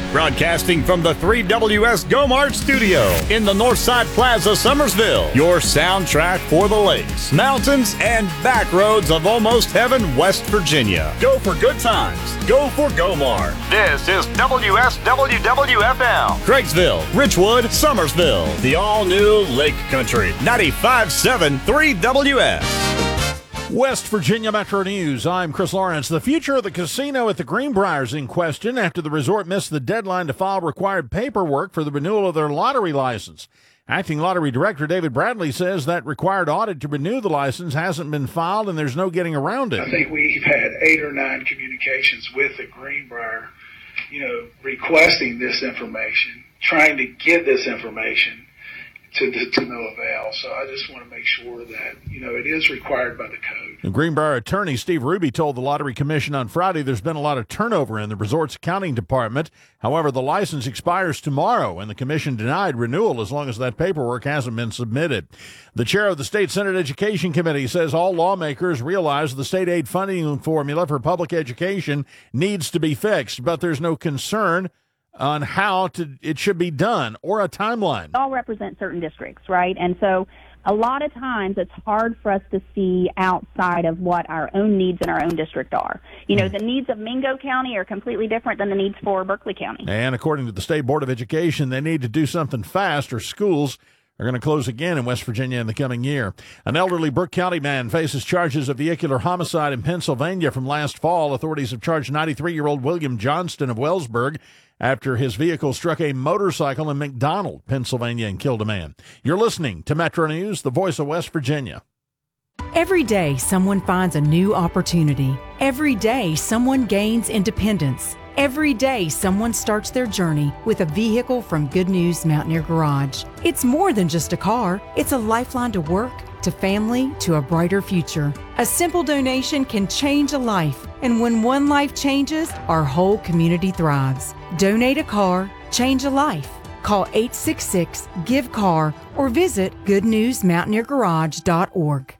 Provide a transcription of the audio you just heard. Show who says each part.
Speaker 1: Broadcasting from the 3WS GoMart studio in the Northside Plaza, Summersville. Your soundtrack for the lakes, mountains, and back roads of almost heaven, West Virginia. Go for good times. Go for GoMart. This is WSWWFM. Craigsville, Richwood, Summersville. The all-new Lake Country. 95.7 3WS.
Speaker 2: West Virginia Metro News. I'm Chris Lawrence. The future of the casino at the Greenbrier in question after the resort missed the deadline to file required paperwork for the renewal of their lottery license. Acting Lottery Director David Bradley says that required audit to renew the license hasn't been filed and there's no getting around it.
Speaker 3: I think we've had 8 or 9 communications with the Greenbrier, requesting this information, trying to get this information to no avail. So I just want to make sure that, it is required by the code.
Speaker 2: The Greenbrier attorney, Steve Ruby, told the Lottery Commission on Friday there's been a lot of turnover in the resort's accounting department. However, the license expires tomorrow, and the commission denied renewal as long as that paperwork hasn't been submitted. The chair of the State Senate Education Committee says all lawmakers realize the state aid funding formula for public education needs to be fixed, but there's no concern on how it should be done or a timeline.
Speaker 4: All represent certain districts, right? And so a lot of times it's hard for us to see outside of what our own needs in our own district are. The needs of Mingo County are completely different than the needs for Berkeley County.
Speaker 2: And according to the State Board of Education, they need to do something fast or schools are going to close again in West Virginia in the coming year. An elderly Brooke County man faces charges of vehicular homicide in Pennsylvania from last fall. Authorities have charged 93-year-old William Johnston of Wellsburg after his vehicle struck a motorcycle in McDonald, Pennsylvania, and killed a man. You're listening to Metro News, the voice of West Virginia.
Speaker 5: Every day, someone finds a new opportunity. Every day, someone gains independence. Every day, someone starts their journey with a vehicle from Good News Mountaineer Garage. It's more than just a car. It's a lifeline to work, to family, to a brighter future. A simple donation can change a life. And when one life changes, our whole community thrives. Donate a car, change a life. Call 866-GIVE-CAR or visit goodnewsmountaineergarage.org.